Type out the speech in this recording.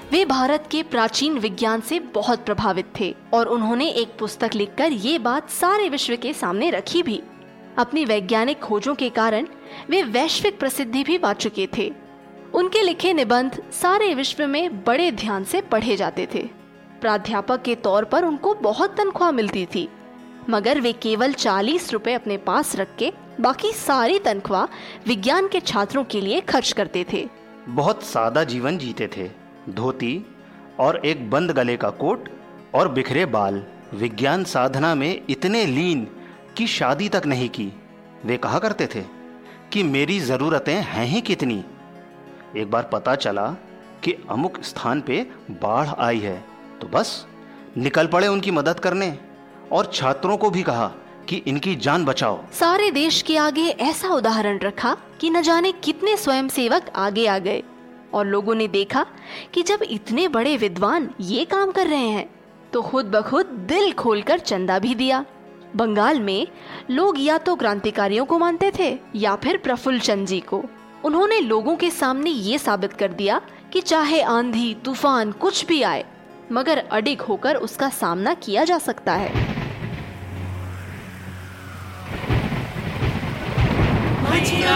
वे भारत के प्राचीन विज्ञान से बहुत प्रभावित थे और उन्होंने एक पुस्तक लिखकर ये बात सारे विश्व के सामने रखी भी। अपनी वैज्ञानिक खोजों के कारण वे वैश्विक प्रसिद्धि भी पा चुके थे। उनके लिखे निबंध सारे विश्व में बड़े ध्यान से पढ़े जाते थे। प्राध्यापक के तौर पर उनको बहुत तनख्वाह मिलती थी, मगर वे केवल 40 रुपए अपने पास रख के बाकी सारी तनख्वाह विज्ञान के छात्रों के लिए खर्च करते थे। बहुत सादा जीवन जीते थे। धोती और एक बंद गले का कोट और बिखरे बाल। विज्ञान साधना में इतने लीन कि शादी तक नहीं की। वे कहा करते थे कि मेरी ज़रूरतें हैं ही कितनी। एक बार पता चला कि अमुक स्थान पे बाढ़ आई है तो बस निकल पड़े उनकी मदद करने और छात्रों को भी कहा कि इनकी जान बचाओ। सारे देश के आगे ऐसा उदाहरण रखा कि न जाने कितने स्वयंसेवक आगे आ गए और लोगों ने देखा कि जब इतने बड़े विद्वान ये काम कर रहे हैं तो खुद ब खुद दिल खोलकर चंदा भी दिया। बंगाल में लोग या तो क्रांतिकारियों को मानते थे या फिर प्रफुल्ल चंद जी को। उन्होंने लोगों के सामने ये साबित कर दिया कि चाहे आंधी तूफान कुछ भी आए, मगर अडिग होकर उसका सामना किया जा सकता है।